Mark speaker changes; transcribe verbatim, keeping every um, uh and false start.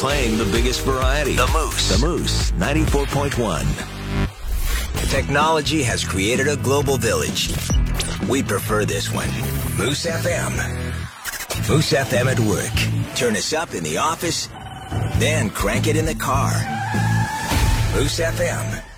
Speaker 1: playing the biggest variety. The Moose. The Moose, ninety-four point one.
Speaker 2: Technology has created a global village. We prefer this one. Moose F M. Moose F M at work. Turn us up in the office, then crank it in the car. Moose F M.